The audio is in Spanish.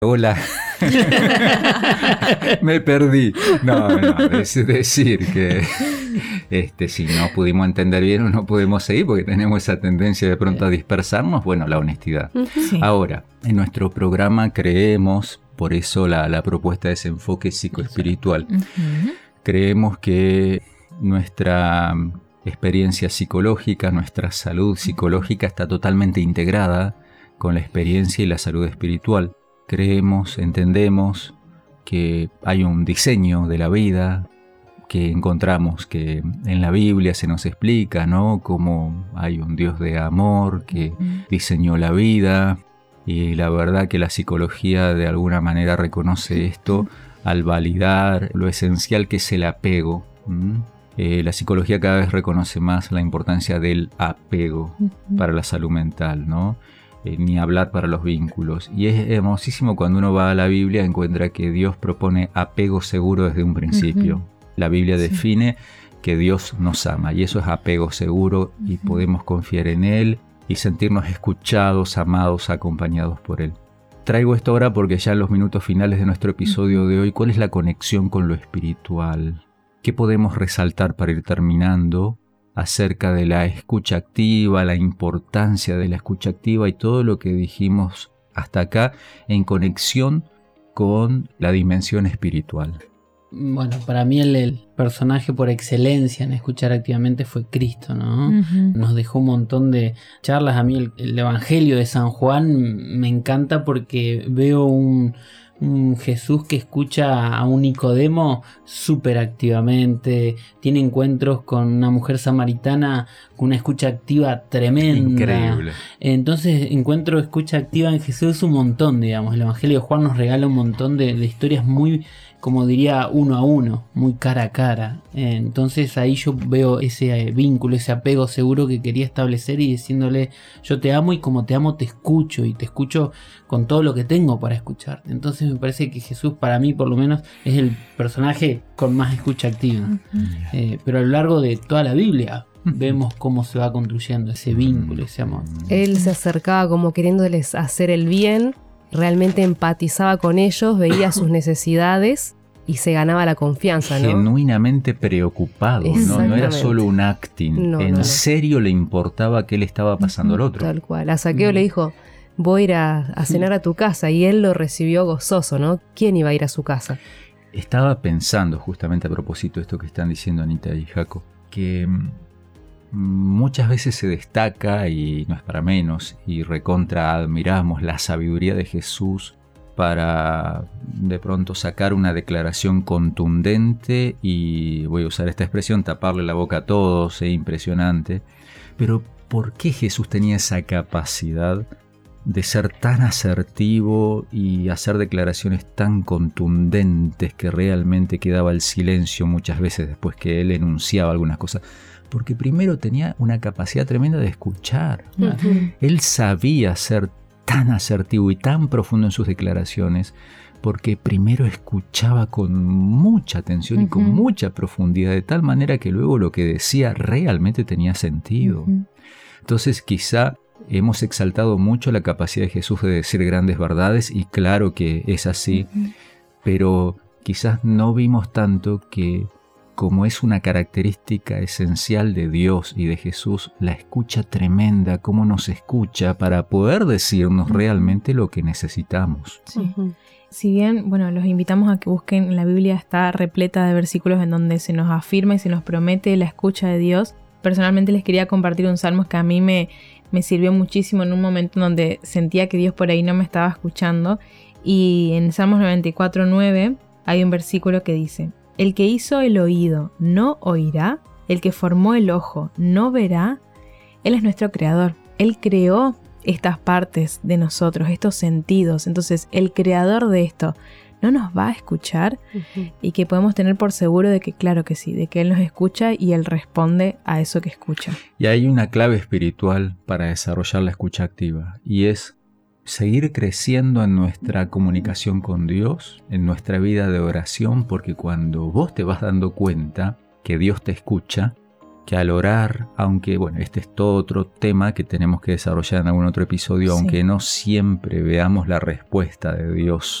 Hola, me perdí. No, es decir que si no pudimos entender bien o no podemos seguir porque tenemos esa tendencia de pronto a dispersarnos, bueno, la honestidad. Sí. Ahora, en nuestro programa creemos, por eso la propuesta de ese enfoque psicoespiritual, creemos que nuestra experiencia psicológica, nuestra salud psicológica está totalmente integrada con la experiencia y la salud espiritual. Creemos, entendemos que hay un diseño de la vida que encontramos que en la Biblia se nos explica, ¿no? Cómo hay un Dios de amor que diseñó la vida, y la verdad que la psicología de alguna manera reconoce esto al validar lo esencial que es el apego. La psicología cada vez reconoce más la importancia del apego para la salud mental, ¿no? Ni hablar para los vínculos. Y es hermosísimo cuando uno va a la Biblia, encuentra que Dios propone apego seguro desde un principio. La Biblia define que Dios nos ama y eso es apego seguro y podemos confiar en Él y sentirnos escuchados, amados, acompañados por Él. Traigo esto ahora porque ya en los minutos finales de nuestro episodio de hoy, ¿cuál es la conexión con lo espiritual? ¿Qué podemos resaltar para ir terminando acerca de la escucha activa, la importancia de la escucha activa y todo lo que dijimos hasta acá en conexión con la dimensión espiritual? Bueno, para mí el personaje por excelencia en escuchar activamente fue Cristo, ¿no? Nos dejó un montón de charlas. A mí el Evangelio de San Juan me encanta porque veo un Jesús que escucha a un Nicodemo súper activamente, tiene encuentros con una mujer samaritana con una escucha activa tremenda. Increíble. Entonces encuentro escucha activa en Jesús un montón, digamos. El Evangelio de Juan nos regala un montón de historias muy, como diría, uno a uno, muy cara a cara. Entonces ahí yo veo ese vínculo, ese apego seguro que quería establecer y diciéndole, yo te amo y como te amo te escucho y te escucho con todo lo que tengo para escucharte. Entonces me parece que Jesús, para mí por lo menos, es el personaje con más escucha activa. Pero a lo largo de toda la Biblia vemos cómo se va construyendo ese vínculo, ese amor. Él se acercaba como queriéndoles hacer el bien, realmente empatizaba con ellos, veía sus necesidades y se ganaba la confianza, ¿no? Genuinamente preocupado, no era solo un acting. En serio le importaba qué le estaba pasando al otro. Tal cual. A Zaqueo le dijo, voy a ir a cenar a tu casa, y él lo recibió gozoso, ¿no? ¿Quién iba a ir a su casa? Estaba pensando justamente a propósito de esto que están diciendo Anita y Jaco, que muchas veces se destaca, y no es para menos, y recontra admiramos la sabiduría de Jesús para de pronto sacar una declaración contundente y, voy a usar esta expresión, taparle la boca a todos, es impresionante. Pero ¿por qué Jesús tenía esa capacidad de ser tan asertivo y hacer declaraciones tan contundentes que realmente quedaba el silencio muchas veces después que él enunciaba algunas cosas? Porque primero tenía una capacidad tremenda de escuchar. Él sabía ser tan asertivo y tan profundo en sus declaraciones porque primero escuchaba con mucha atención y con mucha profundidad, de tal manera que luego lo que decía realmente tenía sentido. Entonces quizá hemos exaltado mucho la capacidad de Jesús de decir grandes verdades, y claro que es así, pero quizás no vimos tanto que, como es una característica esencial de Dios y de Jesús, la escucha tremenda, cómo nos escucha para poder decirnos realmente lo que necesitamos. Sí. Si bien, los invitamos a que busquen, la Biblia está repleta de versículos en donde se nos afirma y se nos promete la escucha de Dios. Personalmente les quería compartir un salmo que a mí me sirvió muchísimo en un momento en donde sentía que Dios por ahí no me estaba escuchando. Y en Salmos 94:9 hay un versículo que dice: el que hizo el oído no oirá, el que formó el ojo no verá. Él es nuestro creador. Él creó estas partes de nosotros, estos sentidos. Entonces, el creador de esto no nos va a escuchar, y que podemos tener por seguro de que, claro que sí, de que Él nos escucha y Él responde a eso que escucha. Y hay una clave espiritual para desarrollar la escucha activa, y es seguir creciendo en nuestra comunicación con Dios, en nuestra vida de oración, porque cuando vos te vas dando cuenta que Dios te escucha, que al orar, aunque bueno, este es todo otro tema que tenemos que desarrollar en algún otro episodio, Sí. aunque no siempre veamos la respuesta de Dios